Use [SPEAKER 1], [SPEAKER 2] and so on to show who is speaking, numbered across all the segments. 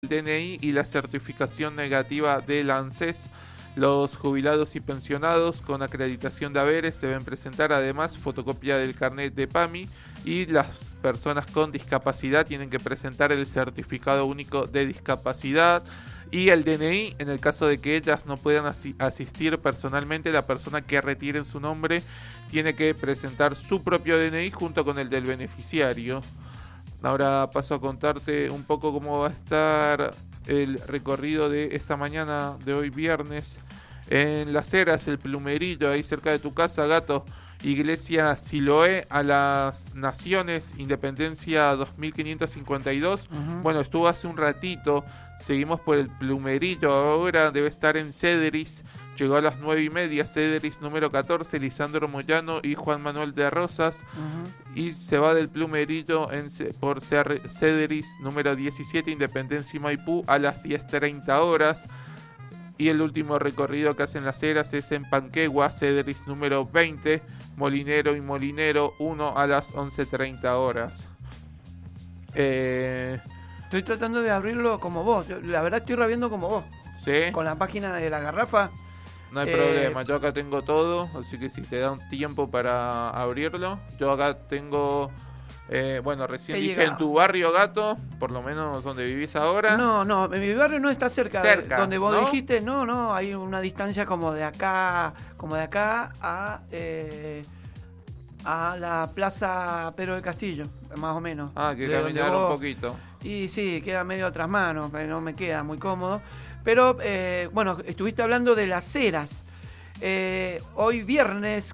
[SPEAKER 1] DNI y la certificación negativa del ANSES. Los jubilados y pensionados con acreditación de haberes deben presentar además fotocopia del carnet de PAMI, y las personas con discapacidad tienen que presentar el certificado único de discapacidad y el DNI. En el caso de que ellas no puedan asistir personalmente, la persona que retire en su nombre tiene que presentar su propio DNI junto con el del beneficiario. Ahora paso a contarte un poco cómo va a estar el recorrido de esta mañana de hoy viernes. En Las Heras, el Plumerillo, ahí cerca de tu casa, Gato. Iglesia Siloé a las Naciones, Independencia 2552. Bueno, estuvo hace un ratito. Seguimos por el Plumerillo. Ahora debe estar en Cedris. Llegó a las 9:30. Cedris número 14, Lisandro Moyano y Juan Manuel de Rosas. Y se va del Plumerillo por Cedris número 17, Independencia y Maipú, a las 10:30 horas. Y el último recorrido que hacen Las Heras es en Panquegua, Cedris número 20, Molinero y Molinero 1 a las 11:30 horas.
[SPEAKER 2] Estoy tratando de abrirlo como vos. La verdad estoy rabiando como vos.
[SPEAKER 1] ¿Sí?
[SPEAKER 2] Con la página de la garrafa.
[SPEAKER 1] No hay problema, yo acá tengo todo, así que si te da un tiempo para abrirlo. Yo acá tengo, bueno, recién dije
[SPEAKER 2] llegado.
[SPEAKER 1] En tu barrio, Gato, por lo menos donde vivís ahora.
[SPEAKER 2] No, mi barrio no está cerca. Donde vos
[SPEAKER 1] ¿no?
[SPEAKER 2] dijiste, no, hay una distancia como de acá a la Plaza Pedro del Castillo, más o menos.
[SPEAKER 1] Ah, que caminar un poquito.
[SPEAKER 2] Y sí, queda medio atrás mano, no me queda muy cómodo. Pero, bueno, estuviste hablando de Las Heras. Hoy viernes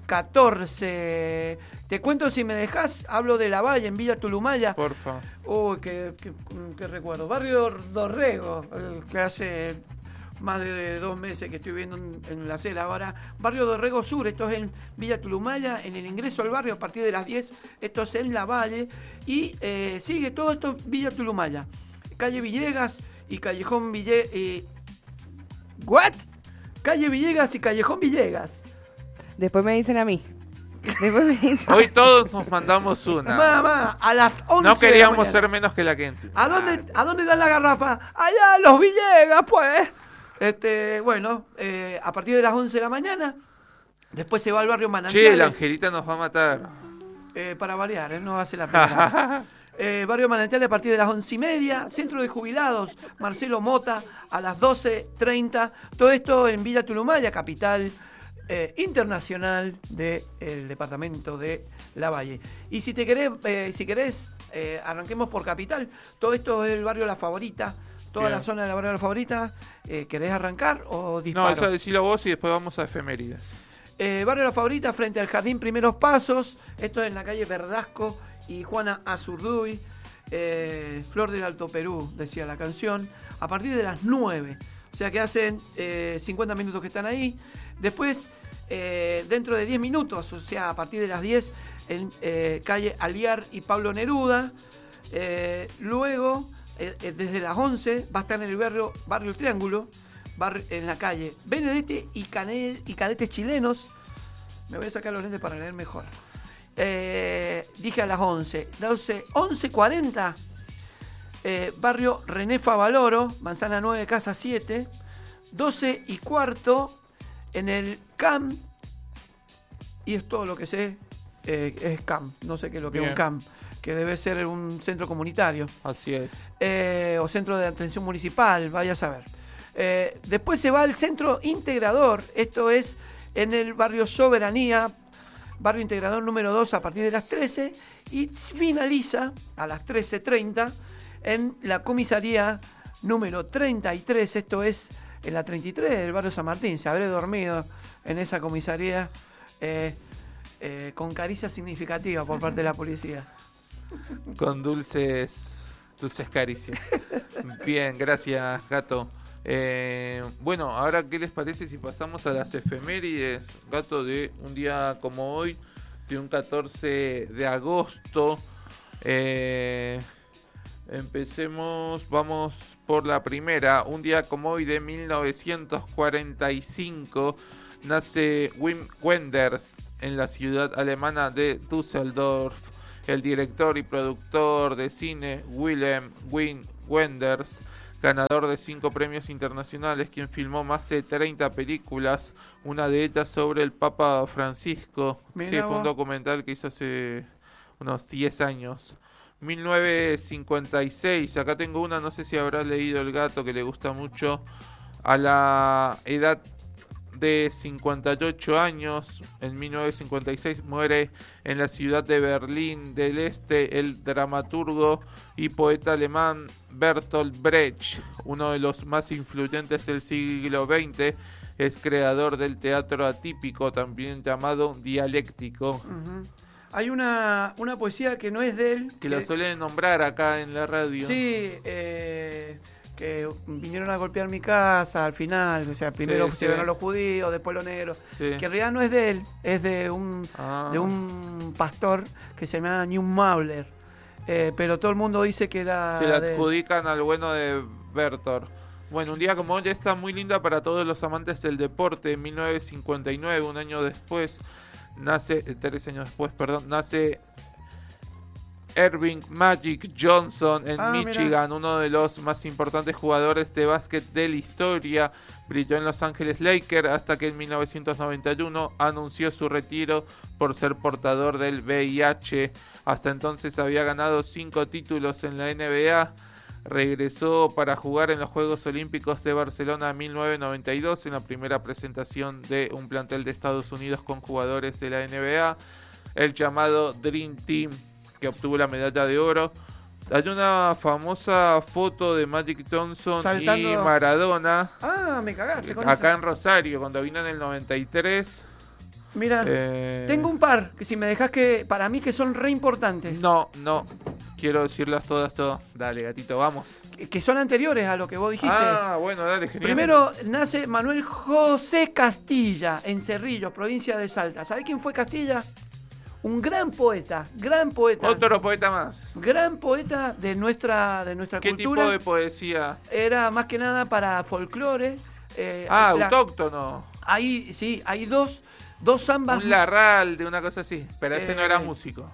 [SPEAKER 2] 14. Te cuento, si me dejás, hablo de La Valle, en Villa Tulumaya.
[SPEAKER 1] Porfa.
[SPEAKER 2] Uy, qué recuerdo. Barrio Dorrego, que hace más de 2 meses que estoy viviendo en La Cela ahora. Barrio Dorrego Sur, esto es en Villa Tulumaya, en el ingreso al barrio a partir de las 10. Esto es en La Valle. Y sigue todo esto Villa Tulumaya. Calle Villegas y Callejón ¿What? Calle Villegas y Callejón Villegas.
[SPEAKER 3] Después me dicen a mí.
[SPEAKER 1] Hoy todos nos mandamos una.
[SPEAKER 2] Mamá, a las 11.
[SPEAKER 1] No queríamos ser menos que la gente.
[SPEAKER 2] ¿A dónde dan la garrafa? Allá en los Villegas, pues. Bueno, a partir de las 11 de la mañana. Después se va al barrio Manantiales.
[SPEAKER 1] Che, la Angelita nos va a matar.
[SPEAKER 2] Para variar, no hace la pena. Barrio Manantiales a partir de las 11:30. Centro de Jubilados Marcelo Mota a las 12:30. Todo esto en Villa Tulumaya, capital internacional del departamento de La Valle. Y si querés, arranquemos por capital. Todo esto es el barrio La Favorita. Toda
[SPEAKER 1] Bien.
[SPEAKER 2] La zona de la barrio La Favorita. ¿Querés arrancar o disparo?
[SPEAKER 1] No, eso decilo vos y después vamos a efemérides.
[SPEAKER 2] Barrio La Favorita frente al Jardín Primeros Pasos. Esto es en la calle Verdasco y Juana Azurduy. Flor del Alto Perú, decía la canción. A partir de las 9. O sea que hacen 50 minutos que están ahí. Después, dentro de 10 minutos, o sea, a partir de las 10, en calle Aliar y Pablo Neruda. Luego, desde las 11, va a estar en el barrio Triángulo, en la calle Benedete y Cadetes Chilenos. Me voy a sacar los lentes para leer mejor. Dije a las 11. 11:40. Barrio René Favaloro, Manzana 9, Casa 7. 12:15 en el CAM. Y es todo lo que sé. Es CAM. No sé qué es lo que es un CAM. Que debe ser un centro comunitario.
[SPEAKER 1] Así es.
[SPEAKER 2] O centro de atención municipal, vaya a saber. Después se va al centro integrador. Esto es en el barrio Soberanía, barrio integrador número 2, a partir de las 13. Y finaliza a las 13:30 en la comisaría número 33. Esto es en la 33 del barrio San Martín. Se habré dormido en esa comisaría con caricia significativa por parte de la policía.
[SPEAKER 1] Con dulces caricias. Bien, gracias, Gato. Bueno, ahora, ¿qué les parece si pasamos a las efemérides, Gato, de un día como hoy, de un 14 de agosto? Empecemos, vamos por la primera. Un día como hoy de 1945 nace Wim Wenders en la ciudad alemana de Düsseldorf. El director y productor de cine Wilhelm Wim Wenders ganador de 5 premios internacionales, quien filmó más de 30 películas, una de ellas sobre el Papa Francisco.
[SPEAKER 2] Mirá
[SPEAKER 1] Sí, fue un
[SPEAKER 2] vos.
[SPEAKER 1] documental que hizo hace unos 10 años. 1956, acá tengo una, no sé si habrás leído El gato, que le gusta mucho. A la edad de 58 años, en 1956, muere en la ciudad de Berlín del Este el dramaturgo y poeta alemán Bertolt Brecht, uno de los más influyentes del siglo XX. Es creador del teatro atípico, también llamado dialéctico,
[SPEAKER 2] Ujú. Hay una poesía que no es de él.
[SPEAKER 1] que lo suelen nombrar acá en la radio.
[SPEAKER 2] Sí, que vinieron a golpear mi casa al final. O sea, primero
[SPEAKER 1] Sí,
[SPEAKER 2] se
[SPEAKER 1] sí.
[SPEAKER 2] ganó los judíos, después los negros.
[SPEAKER 1] Sí.
[SPEAKER 2] Que en realidad no es de él, es de un pastor que se llama Neumauler. Pero todo el mundo dice que era
[SPEAKER 1] Se la
[SPEAKER 2] de él.
[SPEAKER 1] adjudican al bueno de Bertolt. Bueno, un día como hoy está muy linda para todos los amantes del deporte. En 1959, un año después, nace 13 años después, perdón, nace Irving Magic Johnson en Michigan, uno de los más importantes jugadores de básquet de la historia. Brilló en Los Ángeles Lakers hasta que en 1991 anunció su retiro por ser portador del VIH. Hasta entonces había ganado 5 títulos en la NBA. Regresó para jugar en los Juegos Olímpicos de Barcelona en 1992 en la primera presentación de un plantel de Estados Unidos con jugadores de la NBA, el llamado Dream Team, que obtuvo la medalla de oro. Hay una famosa foto de Magic Johnson
[SPEAKER 2] Saltando.
[SPEAKER 1] y Maradona
[SPEAKER 2] Ah, me cagaste con
[SPEAKER 1] acá
[SPEAKER 2] esa.
[SPEAKER 1] en Rosario, cuando vino en el 93.
[SPEAKER 2] Mira, tengo un par que si me dejas que para mí que son re importantes.
[SPEAKER 1] No, quiero decirlas todas. Dale, gatito, vamos.
[SPEAKER 2] Que son anteriores a lo que vos dijiste.
[SPEAKER 1] Ah, bueno, dale, genial.
[SPEAKER 2] Primero nace Manuel José Castilla en Cerrillos, provincia de Salta. ¿Sabés quién fue Castilla? Un gran poeta.
[SPEAKER 1] Otro poeta más.
[SPEAKER 2] Gran poeta de nuestra
[SPEAKER 1] ¿Qué
[SPEAKER 2] cultura.
[SPEAKER 1] tipo de poesía?
[SPEAKER 2] Era más que nada para folclore.
[SPEAKER 1] Autóctono.
[SPEAKER 2] Ahí sí, hay dos zambas.
[SPEAKER 1] Un Larralde, una cosa así. Pero este no era músico.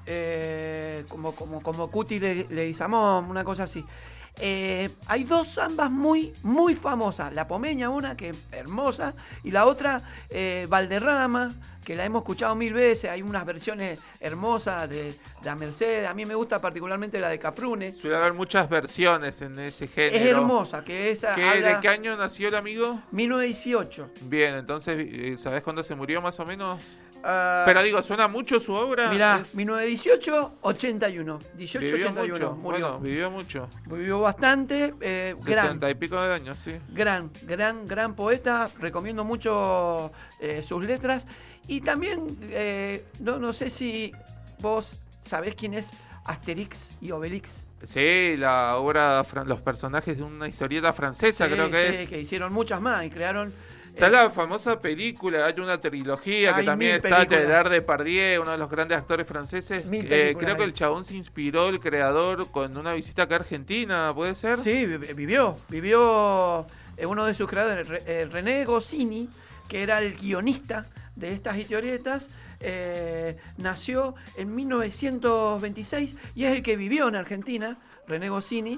[SPEAKER 2] Como Cuti Leguizamón, una cosa así. Hay dos zambas muy famosas. La Pomeña, una que es hermosa, y la otra, Valderrama, que la hemos escuchado 1000 veces. Hay unas versiones hermosas de la Mercedes. A mí me gusta particularmente la de Cafrune.
[SPEAKER 1] Suele haber muchas versiones en ese género.
[SPEAKER 2] Es hermosa, que esa
[SPEAKER 1] ¿De qué año nació el amigo?
[SPEAKER 2] 1918.
[SPEAKER 1] Bien, entonces, ¿sabés cuándo se murió más o menos?
[SPEAKER 2] Ah,
[SPEAKER 1] Pero digo, ¿suena mucho su obra?
[SPEAKER 2] mirá, 1918, 81. 18,
[SPEAKER 1] Vivió
[SPEAKER 2] 81.
[SPEAKER 1] mucho.
[SPEAKER 2] Murió.
[SPEAKER 1] Bueno, vivió mucho.
[SPEAKER 2] Vivió bastante.
[SPEAKER 1] 60 y pico de años, sí.
[SPEAKER 2] Gran poeta. Recomiendo mucho sus letras. Y también, no sé si vos sabés quién es Asterix y Obelix.
[SPEAKER 1] Sí, la obra, los personajes de una historieta francesa, creo que es.
[SPEAKER 2] Que hicieron muchas más y crearon.
[SPEAKER 1] Está la famosa película, hay una trilogía que
[SPEAKER 2] Hay
[SPEAKER 1] también
[SPEAKER 2] 1000
[SPEAKER 1] está
[SPEAKER 2] películas.
[SPEAKER 1] Gerard Depardieu, uno de los grandes actores franceses.
[SPEAKER 2] 1000 películas
[SPEAKER 1] Creo que
[SPEAKER 2] hay.
[SPEAKER 1] el chabón se inspiró, el creador, con una visita acá a Argentina, ¿puede ser?
[SPEAKER 2] Sí, vivió uno de sus creadores, René Goscinny, que era el guionista de estas historietas. Nació en 1926 y es el que vivió en Argentina, René Goscinny.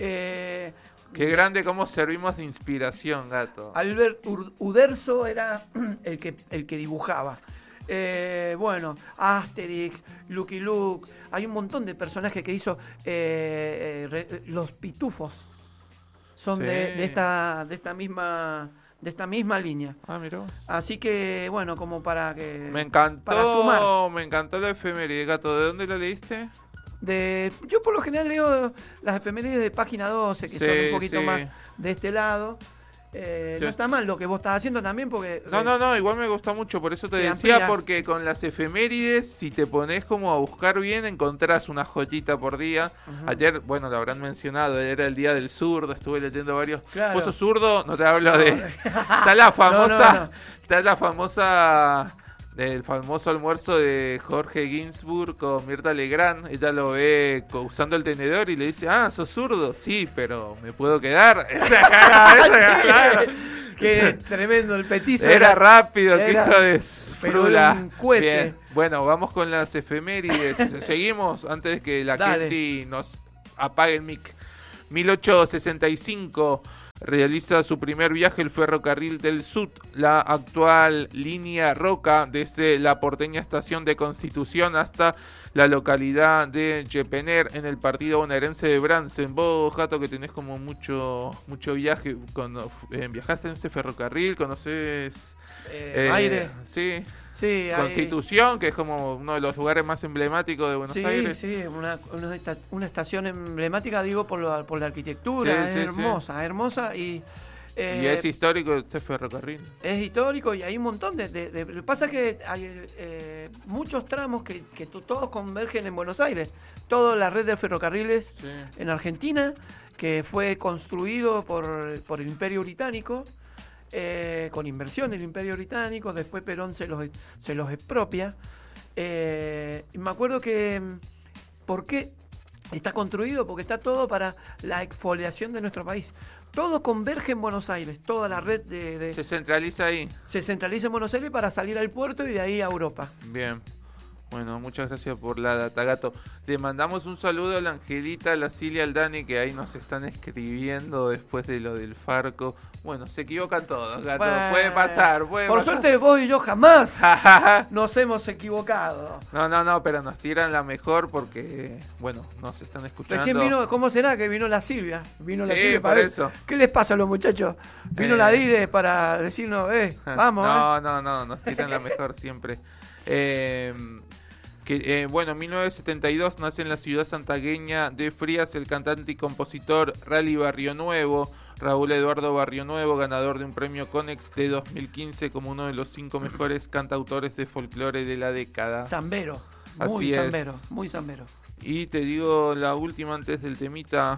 [SPEAKER 1] Qué grande cómo servimos de inspiración, gato.
[SPEAKER 2] Albert Uderzo era el que dibujaba. Bueno, Asterix, Lucky Luke, hay un montón de personajes que hizo. Los pitufos son
[SPEAKER 1] Sí.
[SPEAKER 2] de esta misma línea.
[SPEAKER 1] Ah, mirá.
[SPEAKER 2] Así que bueno, como para que
[SPEAKER 1] Me
[SPEAKER 2] para sumar.
[SPEAKER 1] encantó la efeméride, gato. ¿De dónde la leíste?
[SPEAKER 2] Yo por lo general leo las efemérides de página 12, que
[SPEAKER 1] Sí,
[SPEAKER 2] son un poquito
[SPEAKER 1] sí.
[SPEAKER 2] más de este lado.
[SPEAKER 1] Sí.
[SPEAKER 2] No está mal lo que vos estás haciendo también, porque
[SPEAKER 1] No, igual me gusta mucho, por eso te
[SPEAKER 2] Se
[SPEAKER 1] decía,
[SPEAKER 2] amplía.
[SPEAKER 1] porque con las efemérides, si te pones como a buscar bien, encontrás una joyita por día.
[SPEAKER 2] Ujú.
[SPEAKER 1] Ayer, bueno, lo habrán mencionado, era el día del zurdo, estuve leyendo varios.
[SPEAKER 2] Claro.
[SPEAKER 1] ¿Vos sos zurdo? No te hablo
[SPEAKER 2] No.
[SPEAKER 1] de... Está la famosa,
[SPEAKER 2] No.
[SPEAKER 1] está la famosa... El famoso almuerzo de Jorge Ginsburg con Mirta Legrand. Ella lo ve usando el tenedor y le dice, sos zurdo. Sí, pero me puedo quedar.
[SPEAKER 2] Qué tremendo el petizo.
[SPEAKER 1] Era rápido, qué
[SPEAKER 2] era-
[SPEAKER 1] hijo de
[SPEAKER 2] pero
[SPEAKER 1] frula.
[SPEAKER 2] era un cohete.
[SPEAKER 1] Bien. Bueno, vamos con las efemérides. Seguimos antes de que la
[SPEAKER 2] Dale.
[SPEAKER 1] gente nos apague el mic. 1865 realiza su primer viaje el ferrocarril del Sud, la actual línea Roca, desde la porteña estación de Constitución hasta la localidad de Jepener, en el partido bonaerense de Bransen. Vos, Jato, que tenés como mucho viaje, ¿viajaste en este ferrocarril? ¿Conoces
[SPEAKER 2] Aire?
[SPEAKER 1] Sí.
[SPEAKER 2] Sí,
[SPEAKER 1] Constitución, que es como uno de los lugares más emblemáticos de Buenos Aires.
[SPEAKER 2] Sí, una estación emblemática, digo, por la arquitectura, es hermosa y
[SPEAKER 1] es histórico este ferrocarril.
[SPEAKER 2] Es histórico y hay un montón de lo que pasa es que hay muchos tramos que todos convergen en Buenos Aires. Toda la red de ferrocarriles en Argentina, que fue construido por el Imperio Británico, con inversión del Imperio Británico. Después Perón se los expropia. Y me acuerdo que ¿por qué está construido? Porque está todo para la exfoliación de nuestro país. Todo converge en Buenos Aires, toda la red
[SPEAKER 1] se centraliza ahí.
[SPEAKER 2] Se centraliza en Buenos Aires para salir al puerto y de ahí a Europa.
[SPEAKER 1] Bien. Bueno, muchas gracias por la data, Gato. Le mandamos un saludo a la Angelita, a la Cilia, al Dani, que ahí nos están escribiendo después de lo del Farco. Bueno, se equivocan todos, Gato. Puede pasar.
[SPEAKER 2] Por suerte vos y yo jamás nos hemos equivocado.
[SPEAKER 1] No, pero nos tiran la mejor porque, bueno, nos están escuchando.
[SPEAKER 2] Recién vino, ¿cómo será que vino la Silvia? La Silvia
[SPEAKER 1] por eso.
[SPEAKER 2] ¿Qué les pasa a los muchachos? Vino la Dire para decirnos, vamos.
[SPEAKER 1] No, nos tiran la mejor siempre. Bueno, en 1972 nace en la ciudad santagueña de Frías el cantante y compositor Rally Barrio Nuevo, Raúl Eduardo Barrio Nuevo, ganador de un premio Conex de 2015 como uno de los 5 mejores cantautores de folclore de la década.
[SPEAKER 2] Zambero, muy zambero.
[SPEAKER 1] Y te digo la última antes del temita,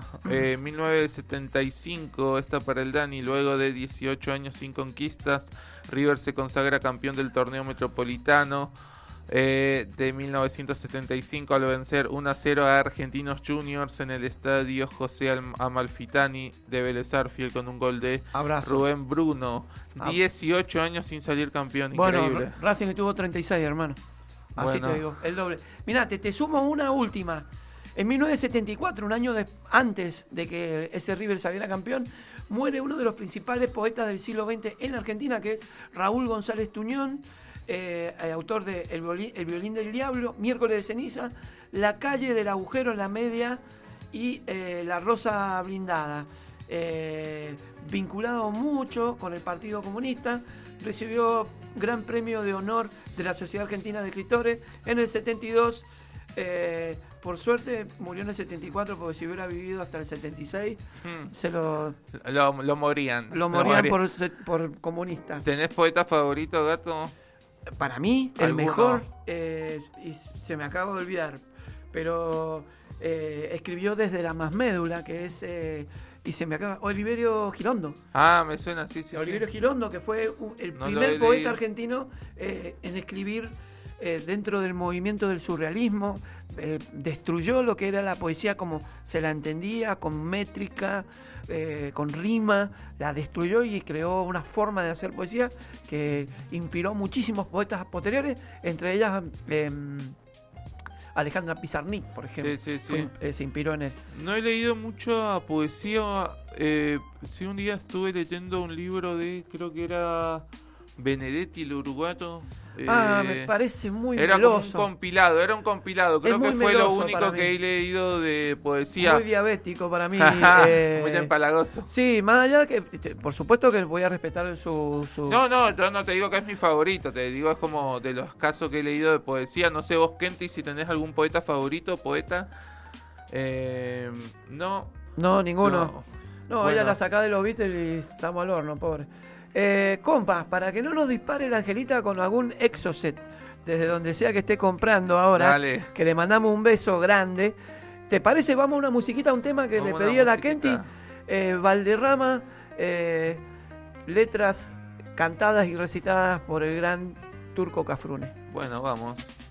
[SPEAKER 1] 1975, esta para el Dani, luego de 18 años sin conquistas, River se consagra campeón del torneo metropolitano de 1975 al vencer 1-0 a Argentinos Juniors en el estadio José Amalfitani de Vélez Sarsfield con un gol de Rubén Bruno. 18 años sin salir campeón, increíble.
[SPEAKER 2] Bueno, Racing tuvo 36, hermano. Así te digo, el doble. Mirá, te sumo una última. En 1974, un año antes de que ese River saliera campeón, muere uno de los principales poetas del siglo XX en la Argentina, que es Raúl González Tuñón, autor de El violín del diablo, Miércoles de ceniza, La calle del agujero en la media y La rosa blindada. Vinculado mucho con el Partido Comunista, recibió Gran Premio de Honor de la Sociedad Argentina de Escritores en el 72. Por suerte murió en el 74, porque si hubiera vivido hasta el 76 se lo
[SPEAKER 1] morían.
[SPEAKER 2] Lo morían por comunista.
[SPEAKER 1] ¿Tenés poeta favorito, Gato?
[SPEAKER 2] Para mí, el mejor, y se me acaba de olvidar, pero escribió desde la más médula, que es, y se me acaba, Oliverio Girondo.
[SPEAKER 1] Me suena, sí.
[SPEAKER 2] Oliverio Girondo, que fue el primer poeta argentino en escribir dentro del movimiento del surrealismo. Destruyó lo que era la poesía como se la entendía, con métrica, con rima, la destruyó y creó una forma de hacer poesía que inspiró muchísimos poetas posteriores, entre ellas Alejandra Pizarnik, por ejemplo.
[SPEAKER 1] Sí.
[SPEAKER 2] Se inspiró en él.
[SPEAKER 1] No he leído mucha poesía. Sí, un día estuve leyendo un libro de, creo que era Benedetti, el uruguayo.
[SPEAKER 2] Me parece muy
[SPEAKER 1] era
[SPEAKER 2] meloso.
[SPEAKER 1] Era un compilado. Creo que fue lo único que he leído de poesía.
[SPEAKER 2] Muy diabético para mí.
[SPEAKER 1] Muy empalagoso.
[SPEAKER 2] Sí, más allá que, por supuesto que voy a respetar su...
[SPEAKER 1] No, yo no te digo que es mi favorito. Te digo, es como de los casos que he leído de poesía. No sé vos, Kenty, si tenés algún poeta favorito, poeta. No,
[SPEAKER 2] ninguno. No,
[SPEAKER 1] bueno.
[SPEAKER 2] Ella la saca de los Beatles y estamos al horno, pobre. Compas, para que no nos dispare la Angelita con algún Exocet, desde donde sea que esté comprando ahora,
[SPEAKER 1] dale,
[SPEAKER 2] que le mandamos un beso grande. ¿Te parece? Vamos a una musiquita, un tema que le pedí a la Kenty. Valderrama, letras cantadas y recitadas por el gran Turco Cafrune.
[SPEAKER 1] Bueno, vamos.